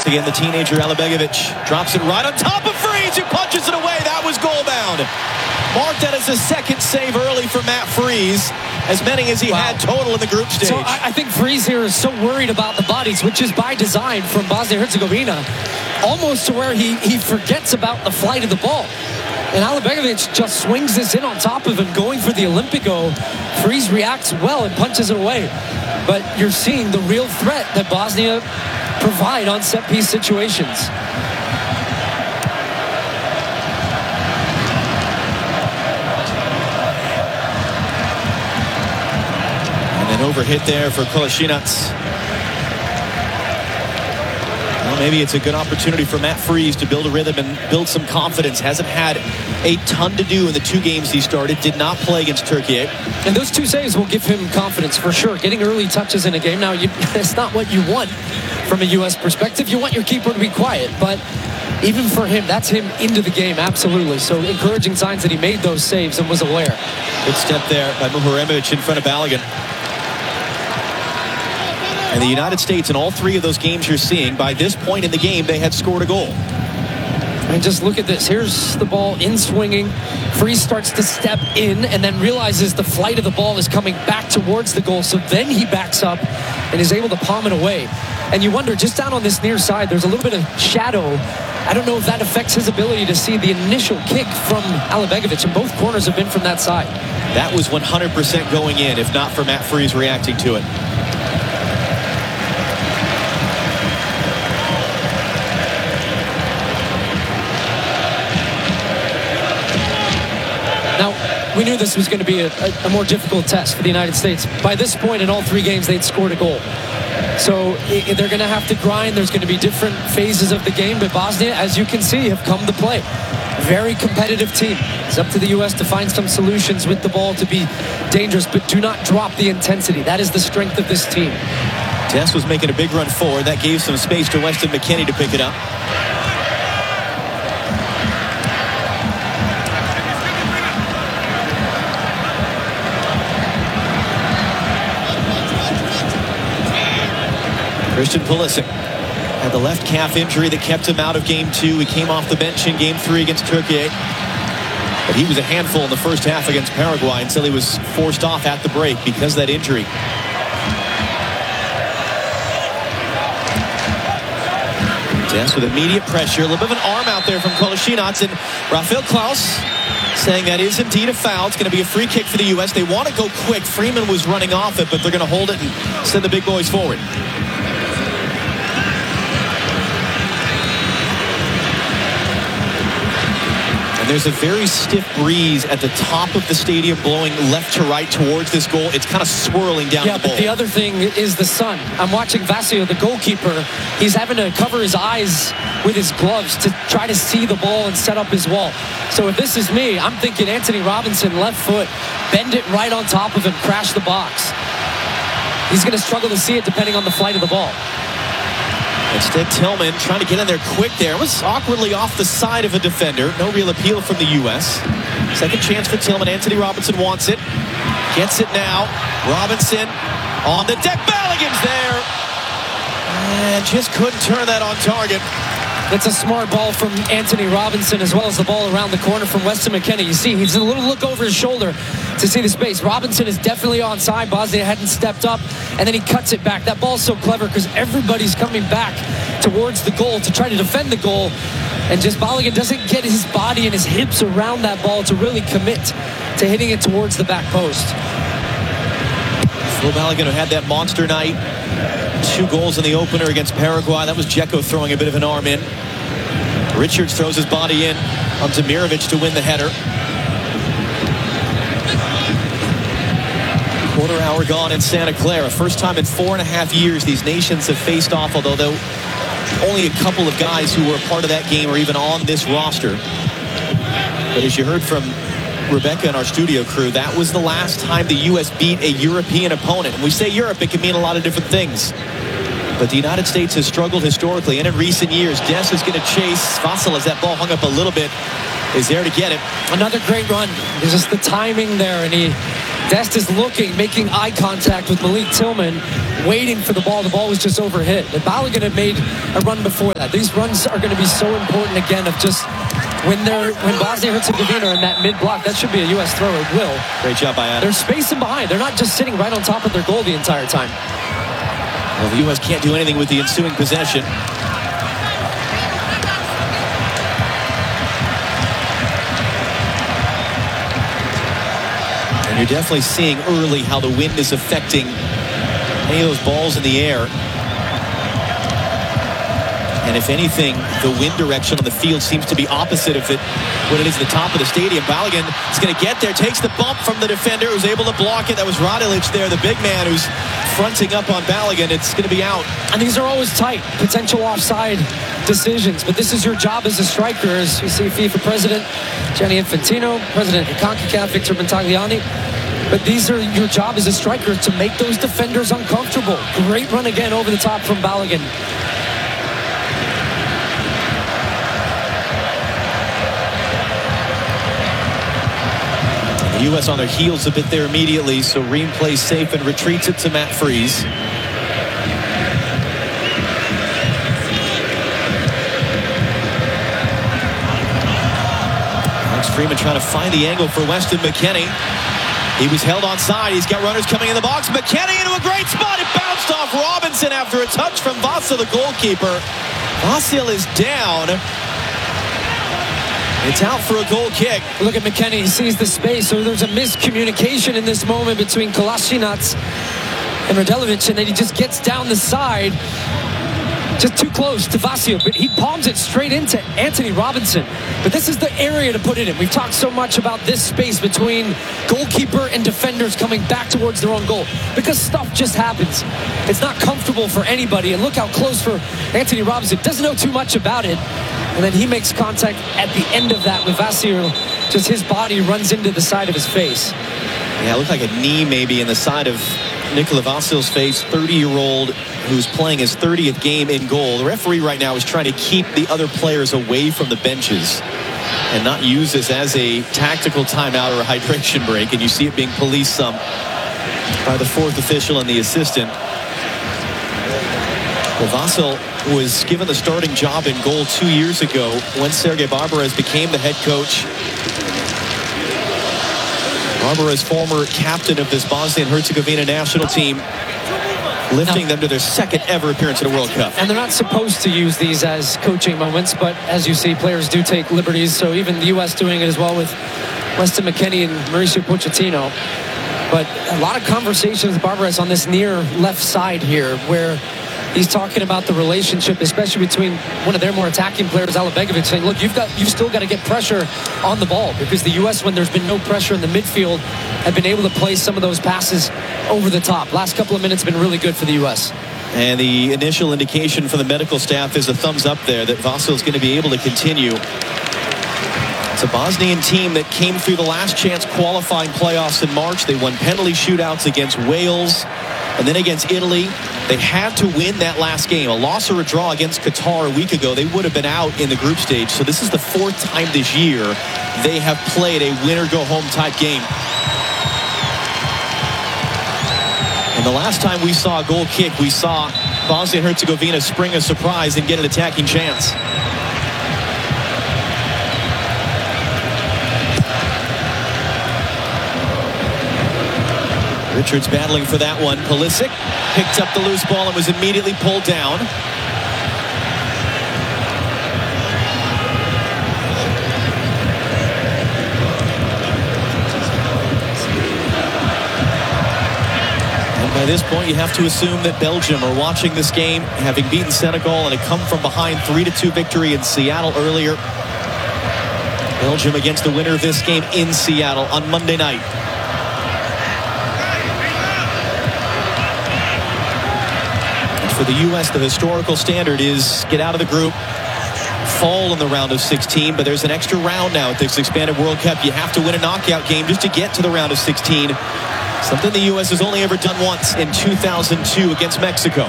Again, the teenager Alibegovic drops it right on top of Freese, who punches it away. That was goal bound. Marked that as a second save early for Matt Freese, as many as he had total in the group stage. So I think Freese here is so worried about the bodies, which is by design from Bosnia-Herzegovina, almost to where he forgets about the flight of the ball. And Alibegovic just swings this in on top of him, going for the Olympico. Freese reacts well and punches it away. But you're seeing the real threat that Bosnia provide on set-piece situations. And then overhit there for Kolasinac. Well, maybe it's a good opportunity for Matt Freese to build a rhythm and build some confidence. Hasn't had a ton to do in the 2 games he started. Did not play against Turkey. And those 2 saves will give him confidence for sure. Getting early touches in a game. Now, it's not what you want from a U.S. perspective. You want your keeper to be quiet. But even for him, that's him into the game, absolutely. So encouraging signs that he made those saves and was aware. Good step there by Muharremovich in front of Balogun. And the United States, in all 3 of those games you're seeing, by this point in the game, they had scored a goal. And just look at this. Here's the ball in swinging. Freese starts to step in and then realizes the flight of the ball is coming back towards the goal. So then he backs up and is able to palm it away. And you wonder, just down on this near side, there's a little bit of shadow. I don't know if that affects his ability to see the initial kick from Alibegovic. And both corners have been from that side. That was 100% going in, if not for Matt Freese reacting to it. Now, we knew this was going to be a more difficult test for the United States. By this point in all 3 games, they'd scored a goal. So they're going to have to grind. There's going to be different phases of the game. But Bosnia, as you can see, have come to play. Very competitive team. It's up to the U.S. to find some solutions with the ball to be dangerous, but do not drop the intensity. That is the strength of this team. Dest was making a big run forward. That gave some space to Weston McKennie to pick it up. Christian Pulisic had the left calf injury that kept him out of game 2. He came off the bench in game 3 against Turkey. But he was a handful in the first half against Paraguay until he was forced off at the break because of that injury. Dest with immediate pressure. A little bit of an arm out there from Kolasinac. And Rafael Klaus saying that is indeed a foul. It's going to be a free kick for the U.S. They want to go quick. Freeman was running off it, but they're going to hold it and send the big boys forward. And there's a very stiff breeze at the top of the stadium blowing left to right towards this goal. It's kind of swirling down the bowl. But the other thing is the sun. I'm watching Vasio, the goalkeeper. He's having to cover his eyes with his gloves to try to see the ball and set up his wall. So if this is me, I'm thinking Anthony Robinson, left foot, bend it right on top of him, crash the box. He's going to struggle to see it depending on the flight of the ball. Instead, Tillman trying to get in there quick there. Was awkwardly off the side of a defender. No real appeal from the U.S. Second chance for Tillman. Anthony Robinson wants it. Gets it now. Robinson on the deck. Balogun's there. And just couldn't turn that on target. It's a smart ball from Anthony Robinson, as well as the ball around the corner from Weston McKennie. You see, he's a little look over his shoulder to see the space. Robinson is definitely onside. Bosnia hadn't stepped up, and then he cuts it back. That ball's so clever because everybody's coming back towards the goal to try to defend the goal, and just Balogun doesn't get his body and his hips around that ball to really commit to hitting it towards the back post. Phil Balogun, who had that monster night. 2 goals in the opener against Paraguay. That was Dzeko throwing a bit of an arm in. Richards throws his body in on Demirovic to win the header. Quarter hour gone in Santa Clara. First time in 4.5 years these nations have faced off, although only a couple of guys who were a part of that game are even on this roster. But as you heard from Rebecca and our studio crew, that was the last time the U.S. beat a European opponent. When we say Europe, it can mean a lot of different things. But the United States has struggled historically, and in recent years, Dest is going to chase. Vasil, as that ball hung up a little bit, is there to get it. Another great run. There's just the timing there, and he Dest is looking, making eye contact with Malik Tillman, waiting for the ball. The ball was just overhit. But Balogun had made a run before that. These runs are going to be so important again of just when Bosnia-Herzegovina are in that mid-block. That should be a U.S. throw. It will. Great job by Adam. They're spacing behind. They're not just sitting right on top of their goal the entire time. Well, the U.S. can't do anything with the ensuing possession. And you're definitely seeing early how the wind is affecting any of those balls in the air. And if anything, the wind direction on the field seems to be opposite of what it is at the top of the stadium. Balogun is going to get there, takes the bump from the defender who's able to block it. That was Radilic there, the big man who's fronting up on Balogun. It's going to be out. And these are always tight, potential offside decisions. But this is your job as a striker, as you see FIFA President Gianni Infantino, President of CONCACAF Victor Montagliani. But these are your job as a striker, to make those defenders uncomfortable. Great run again over the top from Balogun. The U.S. on their heels a bit there immediately, so Ream plays safe and retreats it to Matt Freese. Alex Freeman trying to find the angle for Weston McKennie. He was held onside. He's got runners coming in the box. McKennie into a great spot. It bounced off Robinson after a touch from Vasil, the goalkeeper. Vasil is down. It's out for a goal kick. Look at McKennie. He sees the space. So there's a miscommunication in this moment between Kolasinac and Radilic, and then he just gets down the side. Just too close to Vasil, but he palms it straight into Anthony Robinson. But this is the area to put it in. We've talked so much about this space between goalkeeper and defenders coming back towards their own goal, because stuff just happens. It's not comfortable for anybody, and look how close for Anthony Robinson. Doesn't know too much about it, and then he makes contact at the end of that with Vasil. Just his body runs into the side of his face. Yeah, it looked like a knee maybe in the side of Nikola Vasil's face. 30-year-old who's playing his 30th game in goal. The referee right now is trying to keep the other players away from the benches and not use this as a tactical timeout or a hydration break, and you see it being policed some by the fourth official and the assistant. Well, Vasil was given the starting job in goal 2 years ago when Sergei Barbares became the head coach. Barbares, former captain of this Bosnia and Herzegovina national team, lifting them to their second ever appearance at a World Cup. And they're not supposed to use these as coaching moments, but as you see, players do take liberties. So even the U.S. doing it as well with Weston McKennie and Mauricio Pochettino. But a lot of conversations with Barbares on this near left side here, where he's talking about the relationship, especially between one of their more attacking players, Alibegovic, saying, look, you've still got to get pressure on the ball, because the U.S., when there's been no pressure in the midfield, have been able to play some of those passes over the top. Last couple of minutes have been really good for the U.S. And the initial indication from the medical staff is a thumbs up there that Vasil's going to be able to continue. It's a Bosnian team that came through the last chance qualifying playoffs in March. They won penalty shootouts against Wales and then against Italy. They had to win that last game. A loss or a draw against Qatar a week ago, they would have been out in the group stage. So this is the fourth time this year they have played a winner-go-home type game. And the last time we saw a goal kick, we saw Bosnia and Herzegovina spring a surprise and get an attacking chance. Richards battling for that one. Pulisic picked up the loose ball and was immediately pulled down. And by this point, you have to assume that Belgium are watching this game, having beaten Senegal and a come from behind 3-2 victory in Seattle earlier. Belgium against the winner of this game in Seattle on Monday night. For the U.S., the historical standard is get out of the group, fall in the round of 16, but there's an extra round now at this expanded World Cup. You have to win a knockout game just to get to the round of 16, something the U.S. has only ever done once in 2002 against Mexico.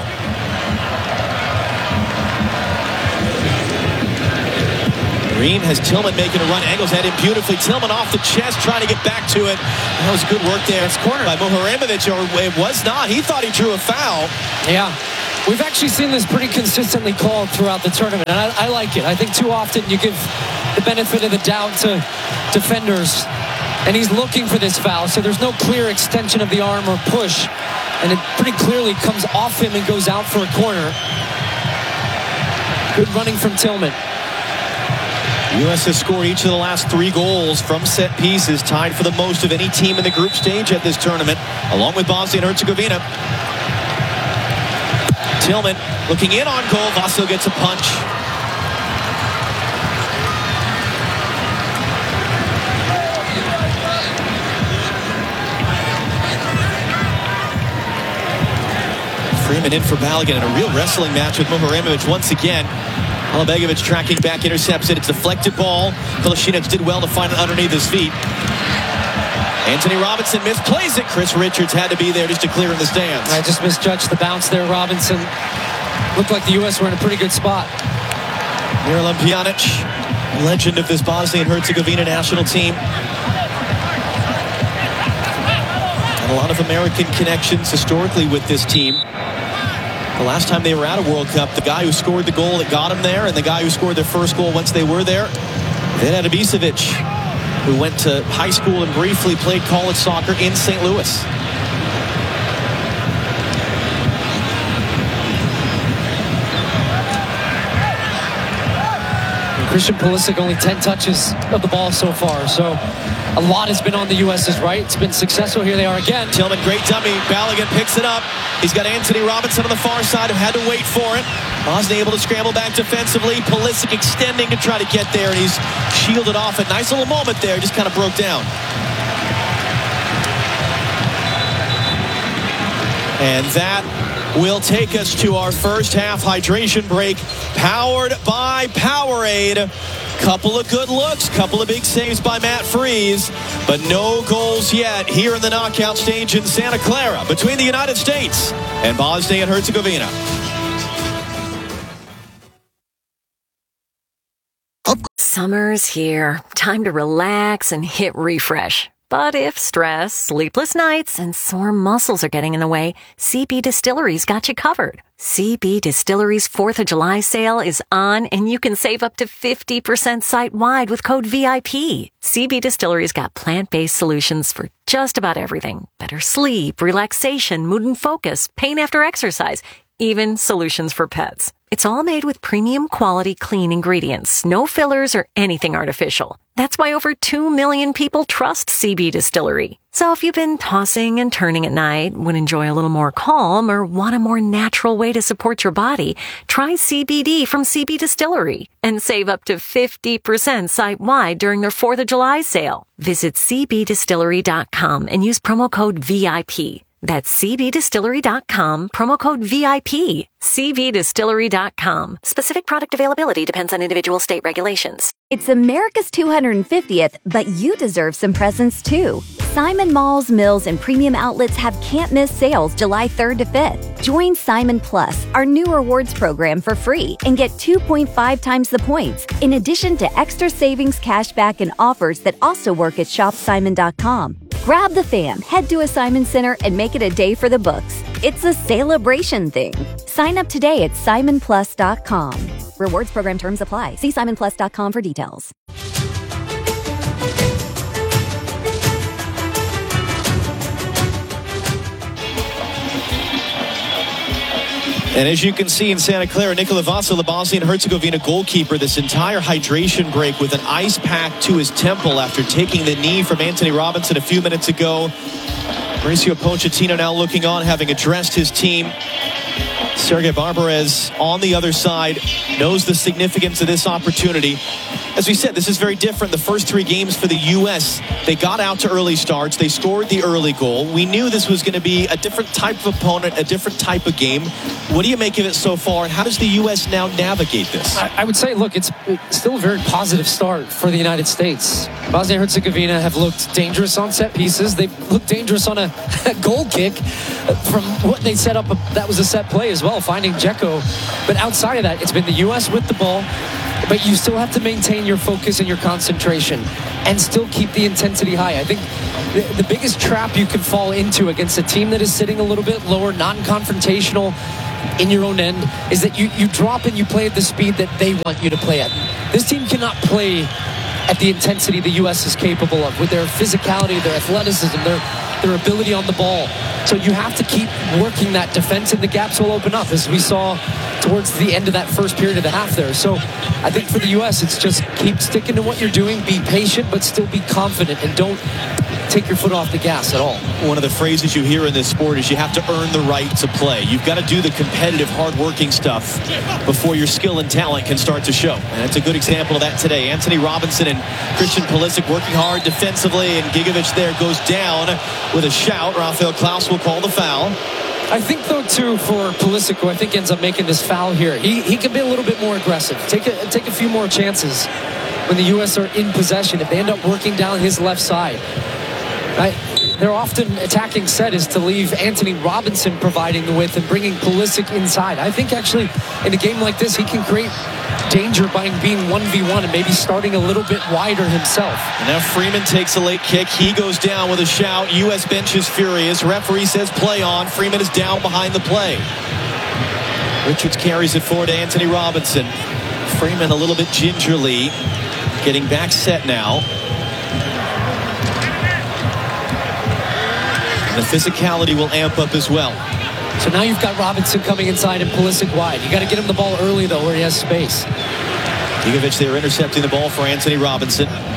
Green has Tillman making a run. Angles at him beautifully. Tillman off the chest, trying to get back to it. That was good work there. It's cornered by Muharremovich, or it was not. He thought he drew a foul. Yeah. We've actually seen this pretty consistently called throughout the tournament, and I like it. I think too often you give the benefit of the doubt to defenders, and he's looking for this foul, so there's no clear extension of the arm or push, and it pretty clearly comes off him and goes out for a corner. Good running from Tillman. U.S. has scored each of the last 3 goals from set pieces, tied for the most of any team in the group stage at this tournament, along with Bosnia and Herzegovina. Tillman looking in on goal. Vaso gets a punch. Freeman in for Balogun in a real wrestling match with Muharremovich once again. Alabegovic tracking back, intercepts it. It's a deflected ball. Kolasinac did well to find it underneath his feet. Anthony Robinson misplays it. Chris Richards had to be there just to clear in the stands. I just misjudged the bounce there, Robinson. Looked like the U.S. were in a pretty good spot. Miralem Pjanic, legend of this Bosnia and Herzegovina national team. And a lot of American connections historically with this team. The last time they were at a World Cup, the guy who scored the goal that got him there and the guy who scored their first goal once they were there, Vedad Ibisevic, who went to high school and briefly played college soccer in St. Louis. Christian Pulisic only 10 touches of the ball so far, so a lot has been on the U.S.'s right. It's been successful. Here they are again. Tillman, great dummy. Balogun picks it up. He's got Anthony Robinson on the far side, who had to wait for it. Bosnia able to scramble back defensively. Pulisic extending to try to get there, and he's shielded off. A nice little moment there, just kind of broke down. And that will take us to our first half hydration break, powered by Powerade. Couple of good looks, couple of big saves by Matt Freese, but no goals yet here in the knockout stage in Santa Clara between the United States and Bosnia and Herzegovina. Summer's here. Time to relax and hit refresh. But if stress, sleepless nights, and sore muscles are getting in the way, CB Distillery's got you covered. CB Distillery's 4th of July sale is on, and you can save up to 50% site-wide with code VIP. CB Distillery's got plant-based solutions for just about everything. Better sleep, relaxation, mood and focus, pain after exercise, even solutions for pets. It's all made with premium quality clean ingredients, no fillers or anything artificial. That's why over 2 million people trust CB Distillery. So if you've been tossing and turning at night, would enjoy a little more calm, or want a more natural way to support your body, try CBD from CB Distillery and save up to 50% site-wide during their 4th of July sale. Visit cbdistillery.com and use promo code VIP. That's cbdistillery.com, promo code VIP. cbdistillery.com. Specific product availability depends on individual state regulations. It's America's 250th, but you deserve some presents too. Simon Malls, Mills, and premium outlets have can't-miss sales July 3rd to 5th. Join Simon Plus, our new rewards program, for free and get 2.5 times the points, in addition to extra savings, cashback, and offers that also work at shopsimon.com. Grab the fam, head to a Simon Center, and make it a day for the books. It's a celebration thing. Sign up today at simonplus.com. Rewards program terms apply. See simonplus.com for details. And as you can see in Santa Clara, Nikola Vaso, the Bosnia and Herzegovina goalkeeper, this entire hydration break with an ice pack to his temple after taking the knee from Anthony Robinson a few minutes ago. Mauricio Pochettino now looking on, having addressed his team. Sergei Barbarez on the other side knows the significance of this opportunity. As we said, this is very different. The first 3 games for the U.S., they got out to early starts. They scored the early goal. We knew this was going to be a different type of opponent, a different type of game. What do you make of it so far, and how does the U.S. now navigate this? I would say, look, it's still a very positive start for the United States. Bosnia and Herzegovina have looked dangerous on set pieces. They've looked dangerous on a goal kick from what they set up. That was a set play as well, finding Dzeko. But outside of that, it's been the U.S. with the ball. but you still have to maintain your focus and your concentration and still keep the intensity high. I think the biggest trap you can fall into against a team that is sitting a little bit lower, non-confrontational in your own end, is that you drop and you play at the speed that they want you to play at. This team cannot play at the intensity the U.S. is capable of with their physicality, their athleticism, their ability on the ball. So you have to keep working that defense, and the gaps will open up, as we saw towards the end of that first period of the half there. So I think for the U.S., it's just keep sticking to what you're doing, be patient, but still be confident, and don't take your foot off the gas at all. One of the phrases you hear in this sport is you have to earn the right to play. You've got to do the competitive, hard-working stuff before your skill and talent can start to show. And it's a good example of that today. Anthony Robinson and Christian Pulisic working hard defensively, and Gigovic there goes down with a shout. Rafael Klaus will call the foul. I think, though, too, for Pulisic, who I think ends up making this foul here, he can be a little bit more aggressive. Take a few more chances when the U.S. are in possession. If they end up working down his left side, their often attacking set is to leave Anthony Robinson providing the width and bringing Pulisic inside. I think, actually, in a game like this, he can create danger by being 1v1 and maybe starting a little bit wider himself. And now Freeman takes a late kick. He goes down with a shout. U.S. bench is furious. Referee says play on. Freeman is down behind the play. Richards carries it forward to Anthony Robinson. Freeman a little bit gingerly getting back set now. The physicality will amp up as well. So now you've got Robinson coming inside and Pulisic wide. You got to get him the ball early, though, where he has space. Gigovic there intercepting the ball for Anthony Robinson.